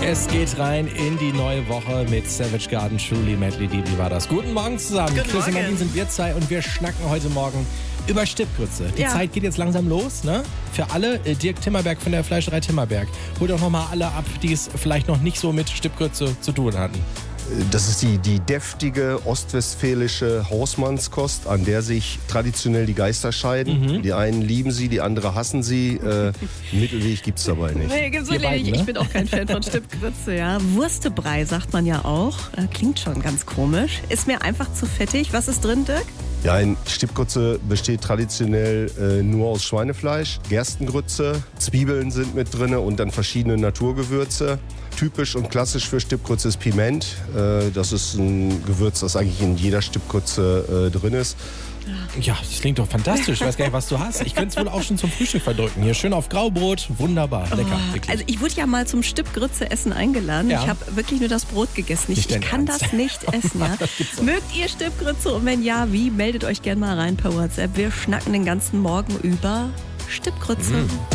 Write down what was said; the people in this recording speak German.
Es geht rein in die neue Woche mit Savage Garden, Truly, Medley Deep. Wie war das? Guten Morgen zusammen. Guten Chris und Morgen. Nadine sind wir zwei und wir schnacken heute Morgen über Stippgrütze. Die Zeit geht jetzt langsam los, ne? Für alle, Dirk Timmerberg von der Fleischerei Timmerberg. Holt doch nochmal alle ab, die es vielleicht noch nicht so mit Stippgrütze zu tun hatten. Das ist die deftige ostwestfälische Hausmannskost, an der sich traditionell die Geister scheiden. Die einen lieben sie, die anderen hassen sie. Einen Mittelweg gibt es dabei nicht. Nee, gibt's Wir wirklich beiden, nicht. ne? Ich bin auch kein Fan von Stippgrütze, ja. Wurstebrei sagt man ja auch. Klingt schon ganz komisch. Ist mir einfach zu fettig. Was ist drin, Dirk? Ja, ein Stippgrütze besteht traditionell nur aus Schweinefleisch, Gerstengrütze, Zwiebeln sind mit drin und dann verschiedene Naturgewürze. Typisch und klassisch für Stippgrütze ist Piment. Das ist ein Gewürz, das eigentlich in jeder Stippgrütze drin ist. Ja, das klingt doch fantastisch. Ich weiß gar nicht, was du hast. Ich könnte es wohl auch schon zum Frühstück verdrücken. Hier schön auf Graubrot. Wunderbar. Lecker. Wirklich. Also ich wurde ja mal zum Stippgrütze-Essen eingeladen. Ja. Ich habe wirklich nur das Brot gegessen. Nicht Ich dein kann Ernst. das nicht essen. Ja? Mögt ihr Stippgrütze? Und wenn ja, wie? Meldet euch gerne mal rein per WhatsApp. Wir schnacken den ganzen Morgen über Stippgrütze.